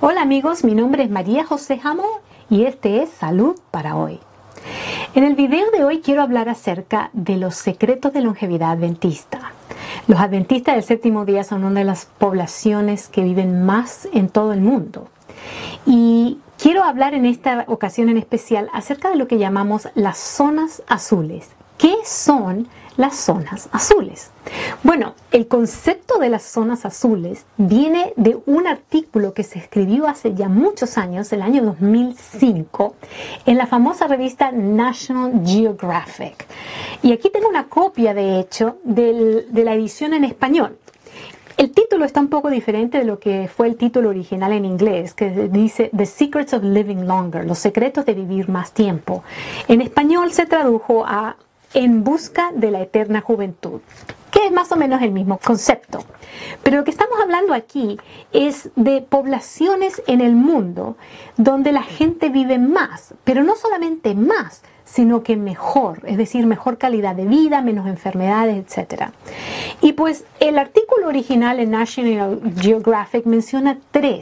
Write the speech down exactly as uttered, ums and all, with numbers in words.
Hola amigos, mi nombre es María José Jamo y este es Salud para Hoy. En el video de hoy quiero hablar acerca de los secretos de longevidad adventista. Los adventistas del séptimo día son una de las poblaciones que viven más en todo el mundo. Y quiero hablar en esta ocasión en especial acerca de lo que llamamos las zonas azules. ¿Qué son las zonas azules? Bueno, el concepto de las zonas azules viene de un artículo que se escribió hace ya muchos años, el año dos mil cinco, en la famosa revista National Geographic. Y aquí tengo una copia, de hecho, del, de la edición en español. El título está un poco diferente de lo que fue el título original en inglés, que dice The Secrets of Living Longer, los secretos de vivir más tiempo. En español se tradujo a En busca de la eterna juventud, que es más o menos el mismo concepto. Pero lo que estamos hablando aquí es de poblaciones en el mundo donde la gente vive más, pero no solamente más, sino que mejor, es decir, mejor calidad de vida, menos enfermedades, etcétera. Y pues el artículo original en National Geographic menciona tres